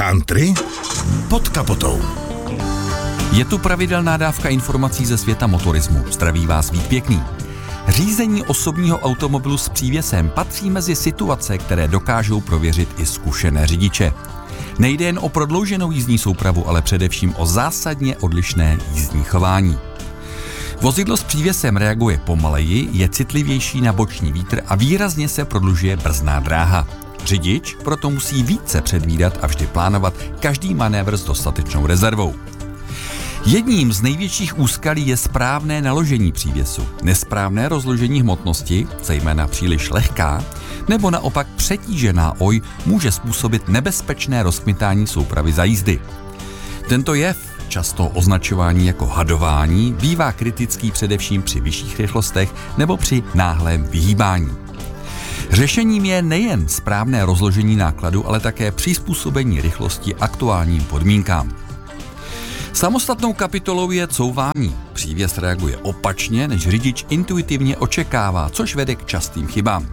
Country pod kapotou. Je tu pravidelná dávka informací ze světa motorismu. Zdraví vás Vít Pěkný. Řízení osobního automobilu s přívěsem patří mezi situace, které dokážou prověřit i zkušené řidiče. Nejde jen o prodlouženou jízdní soupravu, ale především o zásadně odlišné jízdní chování. Vozidlo s přívěsem reaguje pomaleji, je citlivější na boční vítr a výrazně se prodlužuje brzdná dráha. Řidič proto musí více předvídat a vždy plánovat každý manévr s dostatečnou rezervou. Jedním z největších úskalí je správné naložení přívěsu. Nesprávné rozložení hmotnosti, zejména příliš lehká, nebo naopak přetížená oj může způsobit nebezpečné rozkmitání soupravy za jízdy. Tento jev, často označování jako hadování, bývá kritický především při vyšších rychlostech nebo při náhlém vyhýbání. Řešením je nejen správné rozložení nákladu, ale také přizpůsobení rychlosti aktuálním podmínkám. Samostatnou kapitolou je couvání. Přívěs reaguje opačně, než řidič intuitivně očekává, což vede k častým chybám.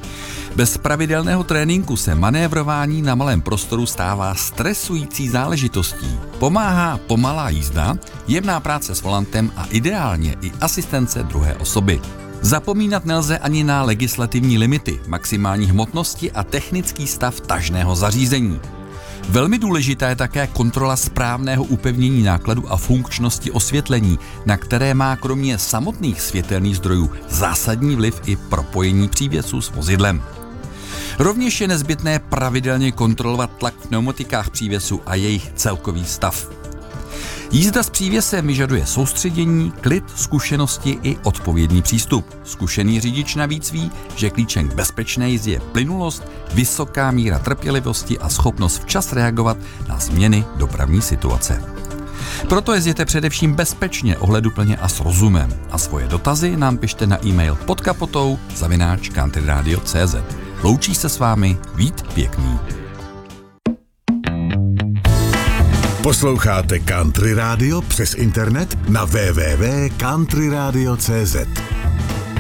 Bez pravidelného tréninku se manévrování na malém prostoru stává stresující záležitostí. Pomáhá pomalá jízda, jemná práce s volantem a ideálně i asistence druhé osoby. Zapomínat nelze ani na legislativní limity, maximální hmotnosti a technický stav tažného zařízení. Velmi důležitá je také kontrola správného upevnění nákladu a funkčnosti osvětlení, na které má kromě samotných světelných zdrojů zásadní vliv i propojení přívěsu s vozidlem. Rovněž je nezbytné pravidelně kontrolovat tlak v pneumatikách přívěsu a jejich celkový stav. Jízda s přívěsem vyžaduje soustředění, klid, zkušenosti i odpovědný přístup. Zkušený řidič navíc ví, že klíčem k bezpečné jízdě je plynulost, vysoká míra trpělivosti a schopnost včas reagovat na změny dopravní situace. Proto jezděte především bezpečně, ohleduplně a s rozumem. A svoje dotazy nám pište na e-mail podkapotou@countryradio.cz. Loučí se s vámi Vít Pěkný. Posloucháte Country Radio přes internet na www.countryradio.cz.